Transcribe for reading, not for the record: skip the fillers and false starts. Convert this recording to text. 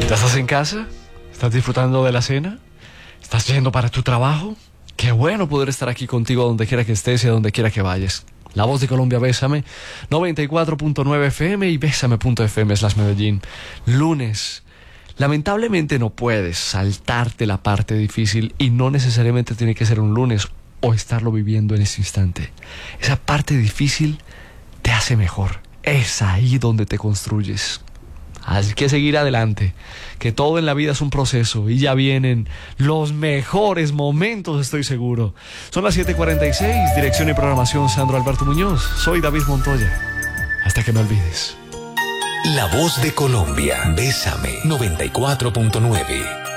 ¿Ya estás en casa? ¿Estás disfrutando de la cena? ¿Estás yendo para tu trabajo? Qué bueno poder estar aquí contigo donde quiera que estés y a donde quiera que vayas. La Voz de Colombia, Bésame, 94.9 FM y Bésame.fm/Medellín. Lunes. Lamentablemente no puedes saltarte la parte difícil y no necesariamente tiene que ser un lunes o estarlo viviendo en ese instante. Esa parte difícil te hace mejor. Es ahí donde te construyes. Hay que seguir adelante, que todo en la vida es un proceso y ya vienen los mejores momentos, estoy seguro. Son las 7:46, dirección y programación Sandro Alberto Muñoz. Soy David Montoya. Hasta que me olvides. La Voz de Colombia, Bésame 94.9.